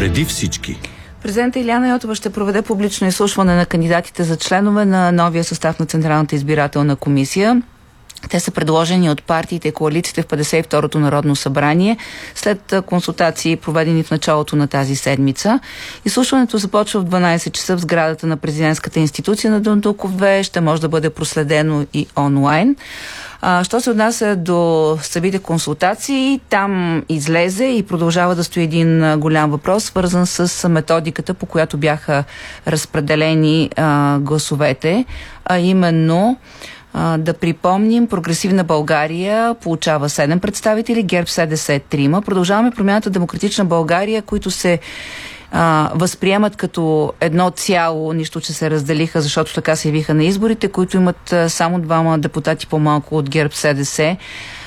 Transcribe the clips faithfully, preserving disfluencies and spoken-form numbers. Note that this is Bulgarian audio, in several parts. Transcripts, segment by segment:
преди всички. Президента Илияна Йотова ще проведе публично изслушване на кандидатите за членове на новия състав на Централната избирателна комисия. Те са предложени от партиите и коалициите в петдесет и второто Народно събрание след консултации, проведени в началото на тази седмица. Изслушването започва в дванадесет часа в сградата на президентската институция на Дондуков две. Ще може да бъде проследено и онлайн. А, що се отнася до самите консултации, там излезе и продължава да стои един голям въпрос, свързан с методиката, по която бяха разпределени а, гласовете, а именно а, да припомним, Прогресивна България получава седем представители, ГЕРБ СДС три. Продължаваме Промяната, Демократична България, които се А, възприемат като едно цяло, нищо, че се разделиха, защото така се явиха на изборите, които имат а, само двама депутати по-малко от ГЕРБ СДС.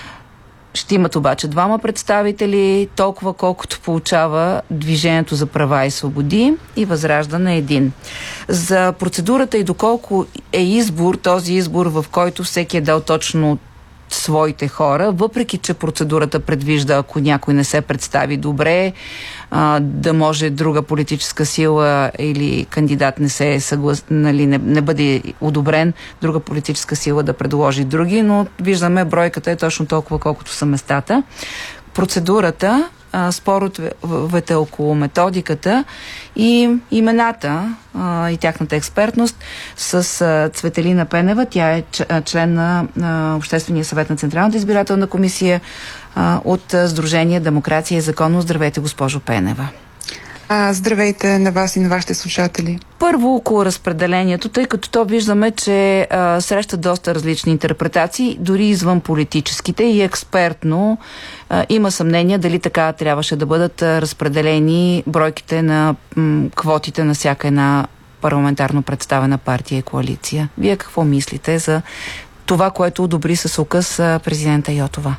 Ще имат обаче двама представители, толкова колкото получава Движението за права и свободи и Възраждане един. За процедурата и доколко е избор, този избор, в който всеки е дал точно своите хора, въпреки че процедурата предвижда, ако някой не се представи добре, а, да може друга политическа сила или кандидат не се съглас... нали, не, не бъде одобрен, друга политическа сила да предложи други, но виждаме, бройката е точно толкова, колкото са местата. Процедурата, споровете около методиката и имената а, и тяхната експертност с а, Цветелина Пенева. Тя е член на а, Обществения съвет на Централната избирателна комисия а, от а, Сдружение Демокрация и законност. Здравейте, госпожо Пенева. А, здравейте на вас и на вашите слушатели. Първо около разпределението, тъй като то виждаме, че а, среща доста различни интерпретации, дори извън политическите и експертно а, има съмнение дали така трябваше да бъдат а, разпределени бройките на м, квотите на всяка една парламентарно представена партия и коалиция. Вие какво мислите за това, което одобри с указ а, президента Йотова?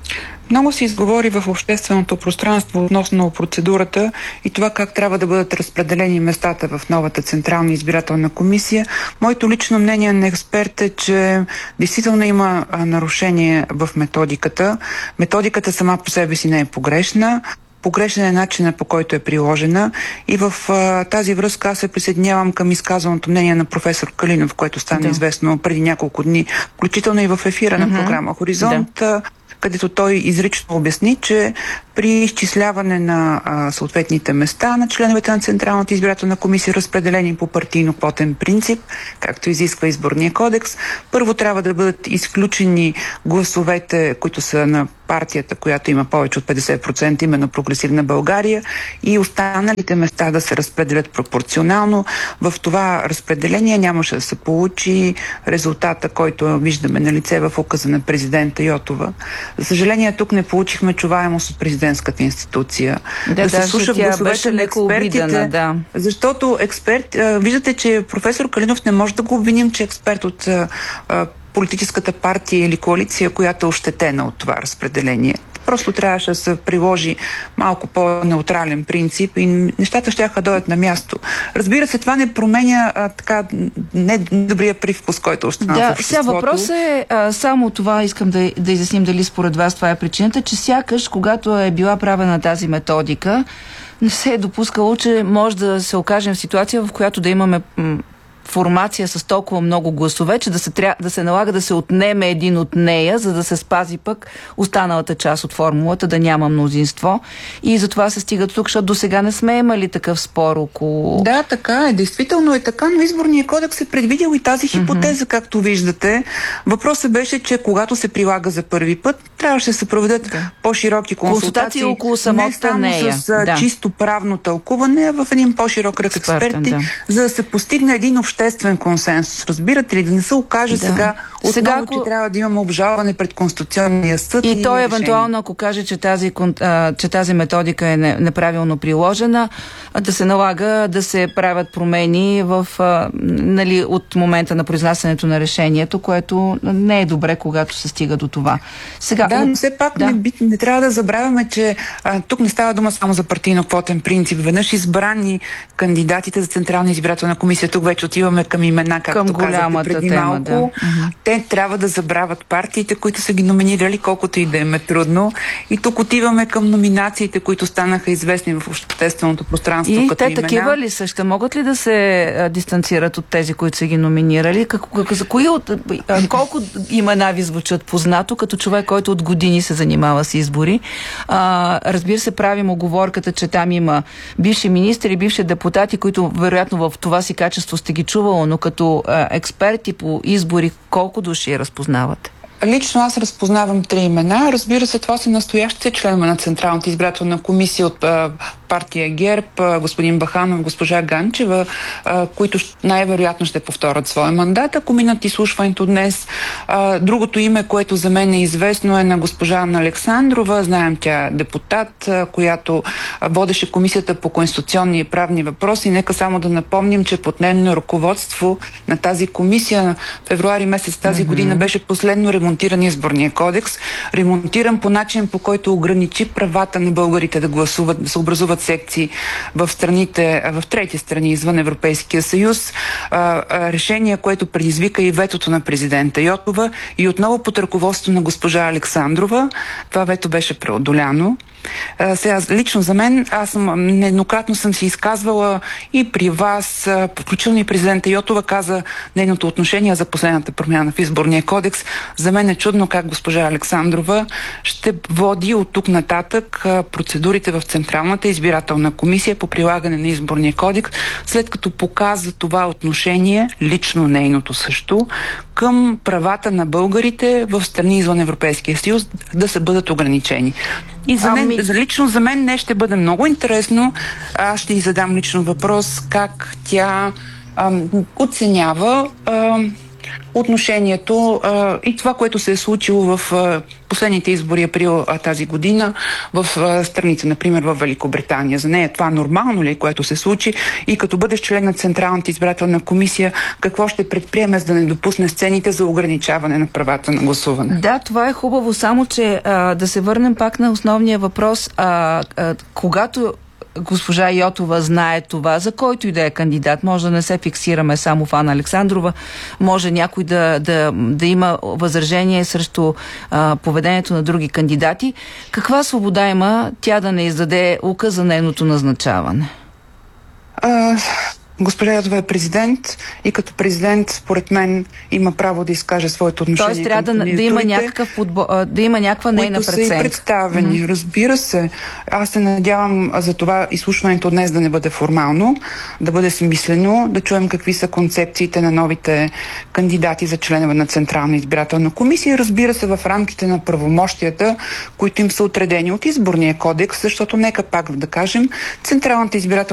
Много се изговори в общественото пространство относно процедурата и това как трябва да бъдат разпределени местата в новата Централна избирателна комисия. Моето лично мнение на експерт е, че действително има нарушение в методиката. Методиката сама по себе си не е погрешна. Погрешен е начинът, по който е приложена, и в а, тази връзка аз се присъединявам към изказаното мнение на професор Калинов, което стана да. известно преди няколко дни, включително и в ефира mm-hmm. на програма Хоризонт, да. където той изрично обясни, че при изчисляване на а, съответните места на членовете на Централната избирателна комисия, разпределени по партийно-квотен принцип, както изисква изборния кодекс, първо трябва да бъдат изключени гласовете, които са на партията, която има повече от петдесет процента, именно Прогресивна България, и останалите места да се разпределят пропорционално. В това разпределение нямаше да се получи резултата, който виждаме на лице в указа на президента Йотова. За съжаление, тук не получихме чуваемост от президентската институция. Да, да се слушат гласовете на експертите, обидана, да. Защото експерт, виждате, че професор Калинов не може да го обвиним, че е експерт от политическата партия или коалиция, която е ощетена от това разпределение. Просто трябваше да се приложи малко по-неутрален принцип и нещата ще да дойдат на място. Разбира се, това не променя а, така недобрия привкус, който остана да, в обществото. Сега въпрос е, а, само това искам да, да изясним дали според вас това е причината, че сякаш, когато е била правена тази методика, не се е допускало, че може да се окажем в ситуация, в която да имаме м- формация с толкова много гласове, че да се, тря... да се налага да се отнеме един от нея, за да се спази пък останалата част от формулата, да няма мнозинство. И затова се стига тук, защото до сега не сме имали такъв спор около... Да, така е. Действително е така, но изборният кодекс е предвидил и тази хипотеза, mm-hmm. както виждате. Въпросът беше, че когато се прилага за първи път, трябваше да се проведат да. по-широки консултации, консултации около самата не само нея. с да. чисто правно тълкуване, а в един по-широк кръг експерти, да. за да се постигне един обществен консенсус. Разбирате ли, да не се окаже да. сега отново, сега, ако... че трябва да имаме обжалване пред Конституционния съд. И, и той решение. евентуално, ако каже, че тази, а, че тази методика е неправилно приложена, да се налага да се правят промени в, а, нали, от момента на произнасянето на решението, което не е добре, когато се стига до това. Сега, да, но все пак да. не, не трябва да забравяме, че а, тук не става дума само за партийно-квотен принцип. Веднъж избрани кандидатите за Централна избирателна комисия, тук вече отиваме към имена, както казахте преди тема, малко. Да. Те те трябва да забравят партиите, които са ги номинирали, колкото и да им е трудно. И тук отиваме към номинациите, които станаха известни в общественото пространство. И като те имена. Такива ли са? Ще могат ли да се а, дистанцират от тези, които са ги номинирали? Как, как, за кои от, а, колко имена ви звучат познато, като човек, който от години се занимава с избори? А, разбира се, правим оговорката, че там има бивши министри, бивши депутати, които вероятно в това си качество сте ги чувало, но като а, експерти по избори, колко души разпознавате? Лично аз разпознавам три имена. Разбира се, това са настоящите членове на Централната избирателна комисия от а, партия ГЕРБ, а, господин Баханов, госпожа Ганчева, а, които най-вероятно ще повторят своя мандат, ако минат изслушването днес. А, другото име, което за мен е известно, е на госпожа Анна Александрова. Знаем, тя е депутат, а, която водеше комисията по конституционни и правни въпроси. Нека само да напомним, че под нейно ръководство на тази комисия в февруари месец тази mm-hmm. година беше последно ремонтиран изборния кодекс, ремонтиран по начин, по който ограничи правата на българите да гласуват, да се образуват секции в страните, в трети страни извън Европейския съюз. А, а, решение, което предизвика и ветото на президента Йотова и отново под ръководството на госпожа Александрова. Това вето беше преодоляно. А, сега, лично за мен, аз съм нееднократно съм си изказвала и при вас, включително и президента Йотова каза нейното отношение за последната промяна в изборния кодекс. За мен е чудно как госпожа Александрова ще води от тук нататък процедурите в Централната избирателна комисия по прилагане на изборния кодекс, след като показва това отношение, лично нейното също, към правата на българите в страни извън Европейския съюз да се бъдат ограничени. И за, мен, за лично за мен не ще бъде много интересно. Аз ще й задам лично въпрос как тя ам, оценява ам, отношението а, и това, което се е случило в а, последните избори април а, тази година в а, страните, например в Великобритания. За нея това нормално ли е, което се случи, и като бъдеш член на Централната избирателна комисия, какво ще предприеме, за да не допусне сцените за ограничаване на правата на гласуване? Да, това е хубаво, само че а, да се върнем пак на основния въпрос. А, а, когато госпожа Йотова знае това, за който и да е кандидат, може да не се фиксираме само в Анна Александрова, може някой да, да, да има възражение срещу а, поведението на други кандидати. Каква свобода има тя да не издаде указ за нейното назначаване? А... Госпожа Йотова е президент и като президент, според мен, има право да изкаже своето отношение. Тоест трябва да, да има някакъв подбор, да има някаква нейна преценка. Които са и представени. Mm-hmm. Разбира се. Аз се надявам за това изслушването днес да не бъде формално, да бъде смислено, да чуем какви са концепциите на новите кандидати за членове на Централна избирателна комисия. Разбира се, в рамките на правомощията, които им са отредени от изборния кодекс, защото нека пак да кажем, Централната избирателна